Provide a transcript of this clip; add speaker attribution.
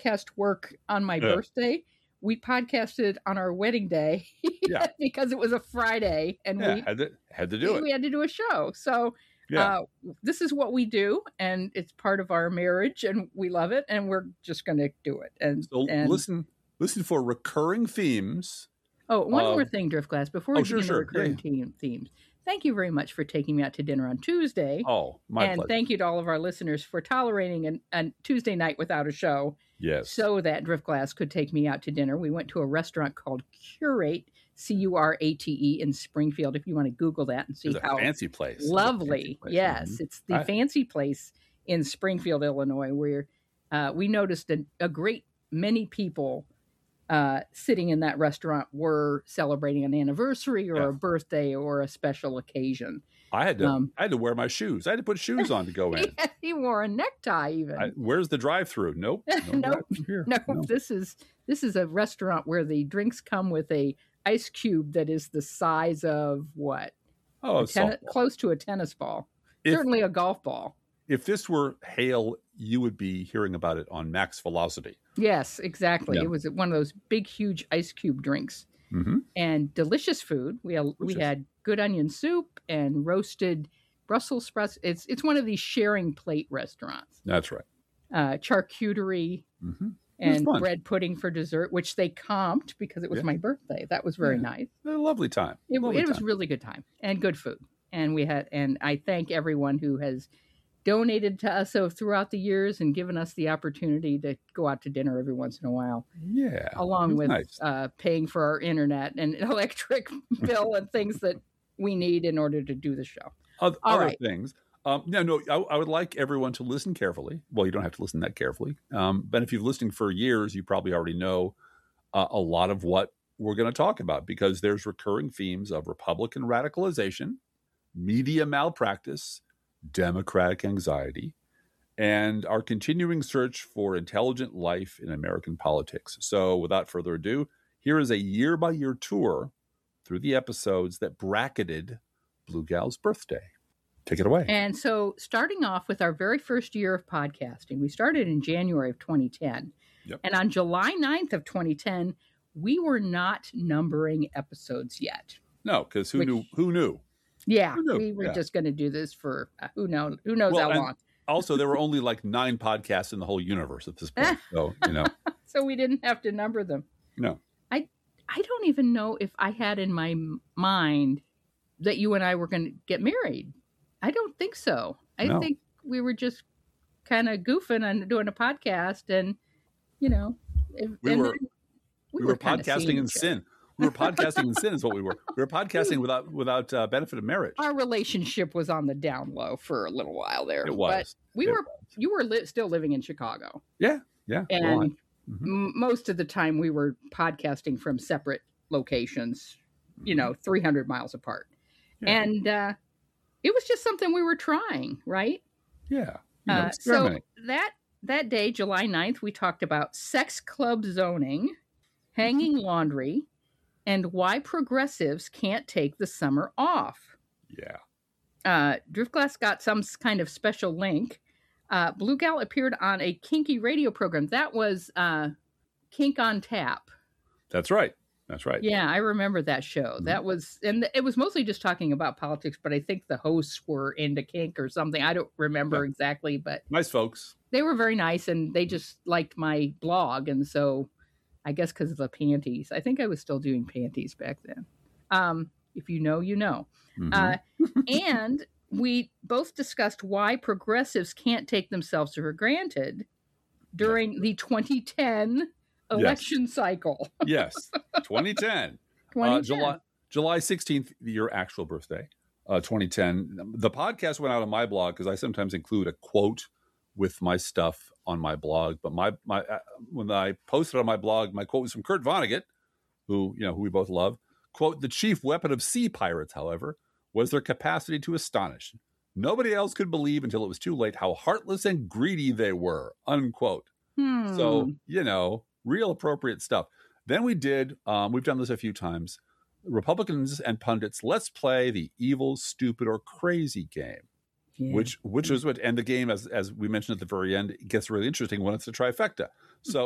Speaker 1: podcast work on my birthday. We podcasted on our wedding day because it was a Friday, and we
Speaker 2: had to do it.
Speaker 1: We had to do a show. So this is what we do, and it's part of our marriage, and we love it, and we're just going to do it. And
Speaker 2: listen for recurring themes.
Speaker 1: Oh, one more thing, Driftglass, before we begin the recurring themes. Thank you very much for taking me out to dinner on Tuesday.
Speaker 2: Oh, my pleasure.
Speaker 1: And thank you to all of our listeners for tolerating a Tuesday night without a show.
Speaker 2: Yes.
Speaker 1: So that Driftglass could take me out to dinner. We went to a restaurant called Curate, Curate, in Springfield. If you want to Google that and see how
Speaker 2: fancy place.
Speaker 1: Lovely.
Speaker 2: Fancy place.
Speaker 1: Yes,
Speaker 2: Mm-hmm.
Speaker 1: It's the fancy place in Springfield, Illinois, where we noticed a great many people sitting in that restaurant were celebrating an anniversary or a birthday or a special occasion.
Speaker 2: I had to wear my shoes. I had to put shoes on to go in.
Speaker 1: He wore a necktie even.
Speaker 2: Where's the drive-through? Nope.
Speaker 1: No. This is a restaurant where the drinks come with a ice cube that is the size of what? Close to a tennis ball. Certainly a golf ball.
Speaker 2: If this were Hale, you would be hearing about it on Max Velocity.
Speaker 1: Yes, exactly. Yeah. It was one of those big, huge ice cube drinks.
Speaker 2: Mm-hmm.
Speaker 1: And delicious food. We had good onion soup and roasted Brussels sprouts. It's one of these sharing plate restaurants.
Speaker 2: That's right.
Speaker 1: Charcuterie and bread pudding for dessert, which they comped because it was my birthday. That was very nice.
Speaker 2: A lovely time.
Speaker 1: It was really good time and good food. And I thank everyone who has donated to us throughout the years and given us the opportunity to go out to dinner every once in a while.
Speaker 2: Yeah.
Speaker 1: Along with paying for our internet and electric bill and things that we need in order to do the show.
Speaker 2: Other things. I would like everyone to listen carefully. Well, you don't have to listen that carefully. But if you've listened for years, you probably already know a lot of what we're going to talk about, because there's recurring themes of Republican radicalization, media malpractice, Democratic anxiety, and our continuing search for intelligent life in American politics. So without further ado, here is a year-by-year tour through the episodes that bracketed Blue Gal's birthday. Take it away.
Speaker 1: And so starting off with our very first year of podcasting, we started in January of 2010.
Speaker 2: Yep.
Speaker 1: And on July 9th of 2010, we were not numbering episodes yet.
Speaker 2: No, because who knew?
Speaker 1: Yeah, we were just going to do this for who knows how long.
Speaker 2: Also, there were only like 9 podcasts in the whole universe at this point. So,
Speaker 1: So we didn't have to number them.
Speaker 2: No.
Speaker 1: I don't even know if I had in my mind that you and I were going to get married. I don't think so. I think we were just kind of goofing and doing a podcast, and we
Speaker 2: were podcasting in sin. We were podcasting in sin is what we were. We were podcasting without benefit of marriage.
Speaker 1: Our relationship was on the down low for a little while there.
Speaker 2: It was.
Speaker 1: But you were still living in Chicago.
Speaker 2: Yeah.
Speaker 1: And most of the time we were podcasting from separate locations, 300 miles apart. Yeah. And it was just something we were trying, right?
Speaker 2: Yeah.
Speaker 1: So that day, July 9th, we talked about sex club zoning, hanging laundry, and why progressives can't take the summer off.
Speaker 2: Yeah.
Speaker 1: Driftglass got some kind of special link. Blue Gal appeared on a kinky radio program. That was Kink on Tap.
Speaker 2: That's right.
Speaker 1: Yeah, I remember that show. That was, and it was mostly just talking about politics, but I think the hosts were into kink or something. I don't remember exactly, but
Speaker 2: nice folks.
Speaker 1: They were very nice, and they just liked my blog, and so I guess because of the panties. I think I was still doing panties back then. If you know, you know. And we both discussed why progressives can't take themselves for granted during the 2010 election cycle.
Speaker 2: Yes, 2010. July 16th, your actual birthday, 2010. The podcast went out on my blog because I sometimes include a quote with my stuff on my blog. But my when I posted on my blog, my quote was from Kurt Vonnegut, who we both love. Quote, "The chief weapon of sea pirates, however, was their capacity to astonish. Nobody else could believe until it was too late how heartless and greedy they were," unquote. So, real appropriate stuff. Then we did, we've done this a few times, Republicans and pundits, let's play the evil, stupid, or crazy game. Yeah. Which is what, and the game, as we mentioned at the very end, it gets really interesting when it's a trifecta. So